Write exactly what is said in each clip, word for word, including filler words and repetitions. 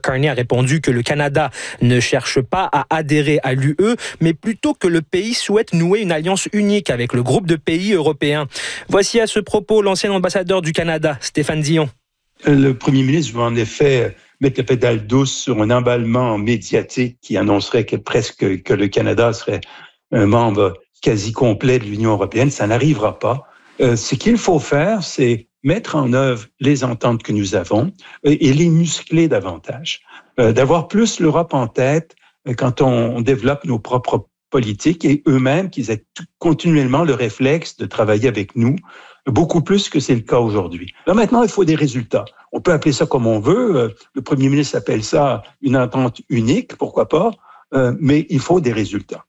Carney a répondu que le Canada ne cherche pas à adhérer à l'U E, mais plutôt que le pays souhaite nouer une alliance unique avec le groupe de pays européens. Voici à ce propos l'ancien ambassadeur du Canada, Stéphane Dion. Le premier ministre veut en effet mettre la pédale douce sur un emballement médiatique qui annoncerait que presque que le Canada serait un membre quasi complet de l'Union européenne. Ça n'arrivera pas. Euh, ce qu'il faut faire, c'est mettre en œuvre les ententes que nous avons et les muscler davantage. Euh, d'avoir plus l'Europe en tête quand on développe nos propres politiques et eux-mêmes qu'ils aient continuellement le réflexe de travailler avec nous, beaucoup plus que c'est le cas aujourd'hui. Là, maintenant, il faut des résultats. On peut appeler ça comme on veut. Le premier ministre appelle ça une entente unique, pourquoi pas, euh, mais il faut des résultats.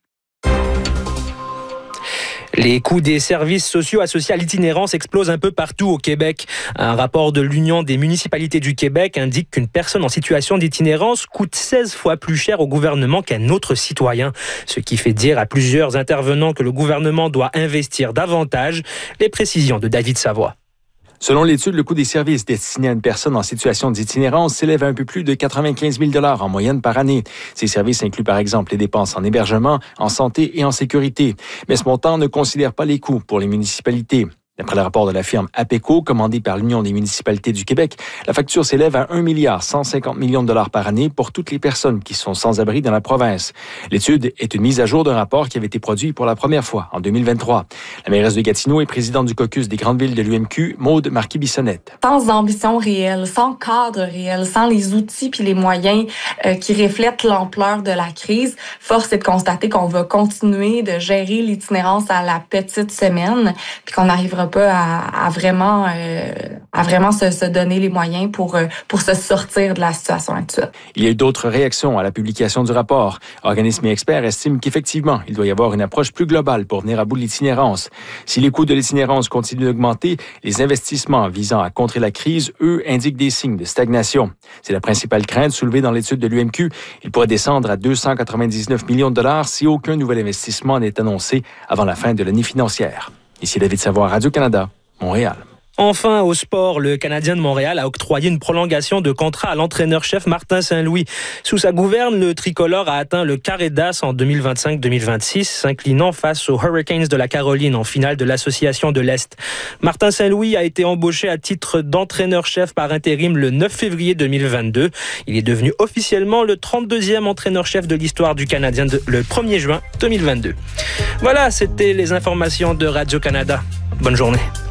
Les coûts des services sociaux associés à l'itinérance explosent un peu partout au Québec. Un rapport de l'Union des municipalités du Québec indique qu'une personne en situation d'itinérance coûte seize fois plus cher au gouvernement qu'un autre citoyen. Ce qui fait dire à plusieurs intervenants que le gouvernement doit investir davantage. Les précisions de David Savoie. Selon l'étude, le coût des services destinés à une personne en situation d'itinérance s'élève à un peu plus de quatre-vingt-quinze mille dollars en moyenne par année. Ces services incluent par exemple les dépenses en hébergement, en santé et en sécurité. Mais ce montant ne considère pas les coûts pour les municipalités. D'après le rapport de la firme APECO, commandé par l'Union des municipalités du Québec, la facture s'élève à un milliard cent cinquante millions de dollars par année pour toutes les personnes qui sont sans abri dans la province. L'étude est une mise à jour d'un rapport qui avait été produit pour la première fois en deux mille vingt-trois. La mairesse de Gatineau et présidente du caucus des grandes villes de l'U M Q, Maude Marquis-Bissonnette. Sans ambition réelle, sans cadre réel, sans les outils puis les moyens euh, qui reflètent l'ampleur de la crise, force est de constater qu'on va continuer de gérer l'itinérance à la petite semaine puis qu'on n'arrivera pas à, à vraiment, euh, à vraiment se, se donner les moyens pour, euh, pour se sortir de la situation actuelle. Il y a eu d'autres réactions à la publication du rapport. Organismes et experts estiment qu'effectivement, il doit y avoir une approche plus globale pour venir à bout de l'itinérance. Si les coûts de l'itinérance continuent d'augmenter, les investissements visant à contrer la crise, eux, indiquent des signes de stagnation. C'est la principale crainte soulevée dans l'étude de l'U M Q. Il pourrait descendre à deux cent quatre-vingt-dix-neuf millions de dollars si aucun nouvel investissement n'est annoncé avant la fin de l'année financière. Ici David Savoie, Radio-Canada, Montréal. Enfin, au sport, le Canadien de Montréal a octroyé une prolongation de contrat à l'entraîneur-chef Martin Saint-Louis. Sous sa gouverne, le tricolore a atteint le carré d'as en deux mille vingt-cinq deux mille vingt-six, s'inclinant face aux Hurricanes de la Caroline en finale de l'Association de l'Est. Martin Saint-Louis a été embauché à titre d'entraîneur-chef par intérim le neuf février deux mille vingt-deux. Il est devenu officiellement le trente-deuxième entraîneur-chef de l'histoire du Canadien de, le premier juin deux mille vingt-deux. Voilà, c'était les informations de Radio-Canada. Bonne journée.